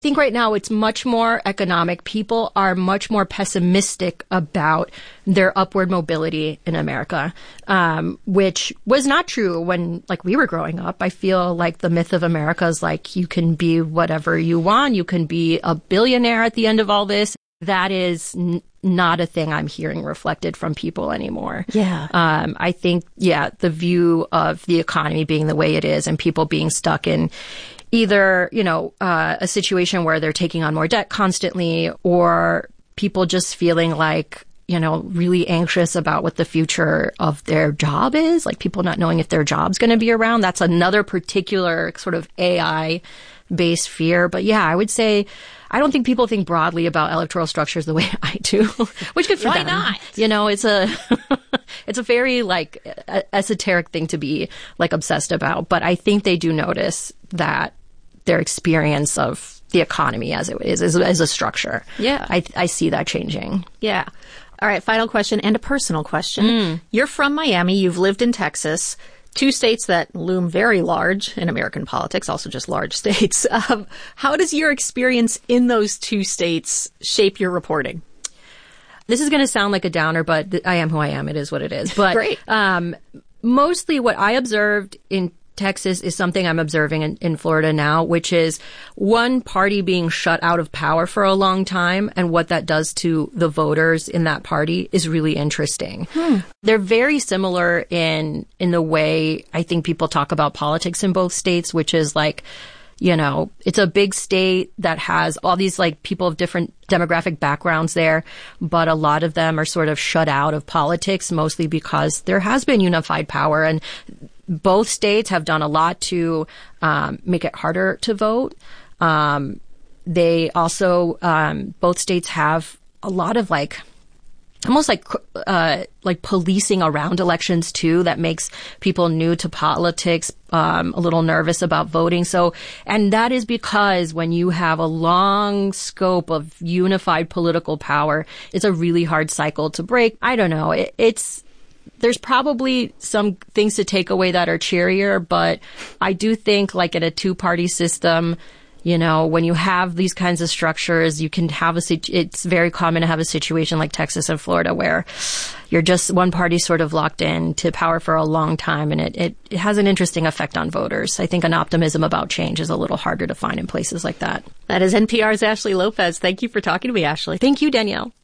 I think right now it's much more economic. People are much more pessimistic about their upward mobility in America, which was not true when, like, we were growing up. I feel like the myth of America is like you can be whatever you want. You can be a billionaire at the end of all this. That is not a thing I'm hearing reflected from people anymore. Yeah. I think, the view of the economy being the way it is and people being stuck in either, a situation where they're taking on more debt constantly, or people just feeling like, really anxious about what the future of their job is, like people not knowing if their job's going to be around. That's another particular sort of AI-based fear. But yeah, I would say I don't think people think broadly about electoral structures the way I do, which good for them. Why not? It's a it's a very esoteric thing to be obsessed about. But I think they do notice that their experience of the economy as it is a structure. Yeah. I see that changing. Yeah. All right. Final question and a personal question. You're from Miami. You've lived in Texas. Two states that loom very large in American politics, also just large states. How does your experience in those two states shape your reporting? This is going to sound like a downer, but I am who I am. It is what it is. But Great. Mostly what I observed in Texas is something I'm observing in Florida now, which is one party being shut out of power for a long time, and what that does to the voters in that party is really interesting. They're very similar in the way I think people talk about politics in both states, which is it's a big state that has all these people of different demographic backgrounds there, but a lot of them are sort of shut out of politics, mostly because there has been unified power, and both states have done a lot to make it harder to vote. They also, both states have a lot of almost like policing around elections too, that makes people new to politics a little nervous about voting. So, and that is because when you have a long scope of unified political power, it's a really hard cycle to break. I don't know. There's probably some things to take away that are cheerier, but I do think in a two-party system, when you have these kinds of structures, you can have it's very common to have a situation like Texas and Florida where you're just one party sort of locked in to power for a long time, and it has an interesting effect on voters. I think an optimism about change is a little harder to find in places like that. That is NPR's Ashley Lopez. Thank you for talking to me, Ashley. Thank you, Danielle.